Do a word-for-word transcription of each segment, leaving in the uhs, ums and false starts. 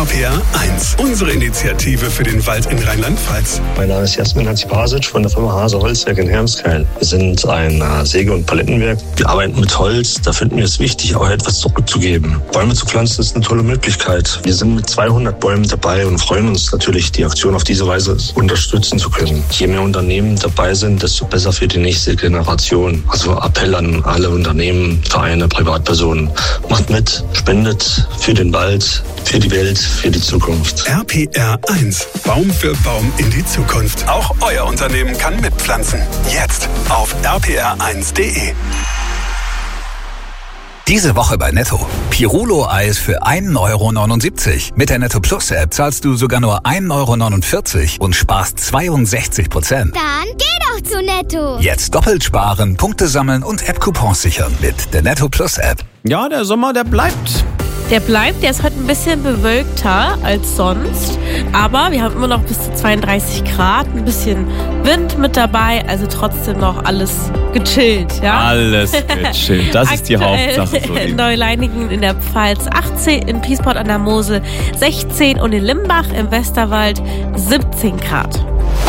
R P R eins, unsere Initiative für den Wald in Rheinland-Pfalz. Mein Name ist Jasmin Hatzibasic von der Firma Hase Holzwerk in Hermskeil. Wir sind ein Säge- und Palettenwerk. Wir arbeiten mit Holz. Da finden wir es wichtig, auch etwas zurückzugeben. Bäume zu pflanzen ist eine tolle Möglichkeit. Wir sind mit zweihundert Bäumen dabei und freuen uns natürlich, die Aktion auf diese Weise unterstützen zu können. Je mehr Unternehmen dabei sind, desto besser für die nächste Generation. Also Appell an alle Unternehmen, Vereine, Privatpersonen. Macht mit, spendet für den Wald, für die Welt, für die Zukunft. R P R eins. Baum für Baum in die Zukunft. Auch euer Unternehmen kann mitpflanzen. Jetzt auf r p r eins punkt d e. Diese Woche bei Netto. Pirulo-Eis für ein Euro neunundsiebzig. Mit der Netto Plus App zahlst du sogar nur ein Euro neunundvierzig und sparst zweiundsechzig Prozent. Dann geh doch zu Netto. Jetzt doppelt sparen, Punkte sammeln und App-Coupons sichern mit der Netto Plus App. Ja, der Sommer, der bleibt. Der bleibt, der ist heute ein bisschen bewölkter als sonst, aber wir haben immer noch bis zu zweiunddreißig Grad, ein bisschen Wind mit dabei, also trotzdem noch alles gechillt, ja? Alles gechillt, das ist die Hauptsache. So in Neuleiningen in der Pfalz achtzehn, in Piesport an der Mosel sechzehn und in Limbach im Westerwald siebzehn Grad.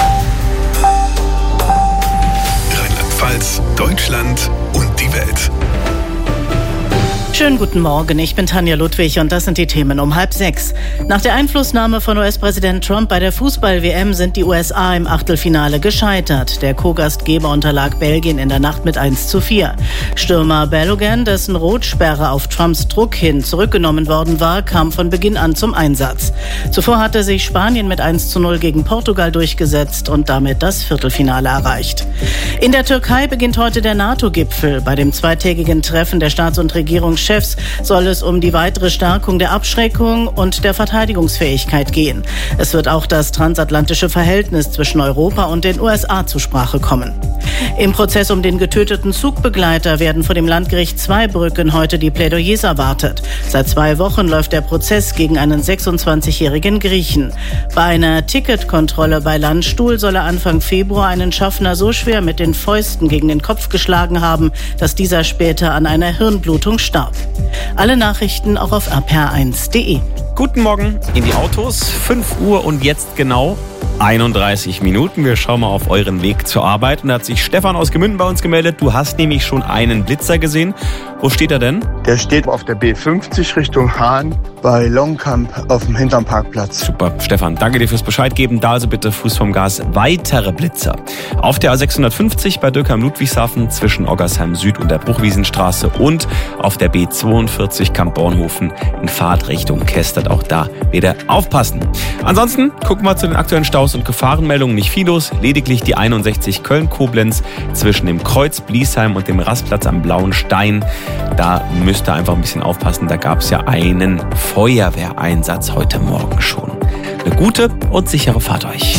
Rheinland-Pfalz, Deutschland und die Welt. Schönen guten Morgen, ich bin Tanja Ludwig und das sind die Themen um halb sechs. Nach der Einflussnahme von U S-Präsident Trump bei der Fußball-W M sind die U S A im Achtelfinale gescheitert. Der Co-Gastgeber unterlag Belgien in der Nacht mit eins zu vier. Stürmer Balogun, dessen Rotsperre auf Trumps Druck hin zurückgenommen worden war, kam von Beginn an zum Einsatz. Zuvor hatte sich Spanien mit eins zu null gegen Portugal durchgesetzt und damit das Viertelfinale erreicht. In der Türkei beginnt heute der NATO-Gipfel. Bei dem zweitägigen Treffen der Staats- und Regierungschefs soll es um die weitere Stärkung der Abschreckung und der Verteidigungsfähigkeit gehen. Es wird auch das transatlantische Verhältnis zwischen Europa und den U S A zur Sprache kommen. Im Prozess um den getöteten Zugbegleiter werden vor dem Landgericht Zweibrücken heute die Plädoyers erwartet. Seit zwei Wochen läuft der Prozess gegen einen sechsundzwanzigjährigen Griechen. Bei einer Ticketkontrolle bei Landstuhl soll er Anfang Februar einen Schaffner so schwer mit den Fäusten gegen den Kopf geschlagen haben, dass dieser später an einer Hirnblutung starb. Alle Nachrichten auch auf r p r eins punkt d e. Guten Morgen in die Autos, fünf Uhr und jetzt genau einunddreißig Minuten. Wir schauen mal auf euren Weg zur Arbeit. Und da hat sich Stefan aus Gemünden bei uns gemeldet. Du hast nämlich schon einen Blitzer gesehen. Wo steht er denn? Der steht auf der B fünfzig Richtung Hahn bei Longkamp auf dem hinteren Parkplatz. Super, Stefan, danke dir fürs Bescheid geben. Da also bitte Fuß vom Gas. Weitere Blitzer. Auf der A sechshundertfünfzig bei Dürkheim-Ludwigshafen zwischen Oggersheim Süd und der Bruchwiesenstraße und auf der B zweiundvierzig Kamp-Bornhofen in Fahrtrichtung Kestert. Auch da wieder aufpassen. Ansonsten gucken wir zu den aktuellen Staus und Gefahrenmeldungen. Nicht viel los, lediglich die einundsechzig Köln-Koblenz zwischen dem Kreuz Bliesheim und dem Rastplatz am Blauen Stein. Da müsst ihr einfach ein bisschen aufpassen. Da gab es ja einen Feuerwehreinsatz heute Morgen schon. Eine gute und sichere Fahrt euch.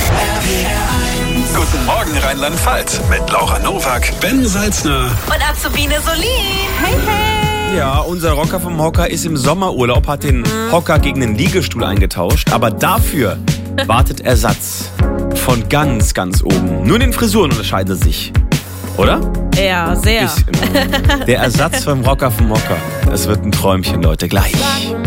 Guten Morgen Rheinland-Pfalz mit Laura Nowak, Ben Salzner Und Azubine Solin. Hey, hey. Ja, unser Rocker vom Hocker ist im Sommerurlaub, hat den Hocker gegen den Liegestuhl eingetauscht. Aber dafür wartet Ersatz von ganz, ganz oben. Nur in den Frisuren unterscheiden sie sich. Oder? Ja, sehr. Bisschen. Der Ersatz vom Rocker vom Hocker. Das wird ein Träumchen, Leute. Gleich.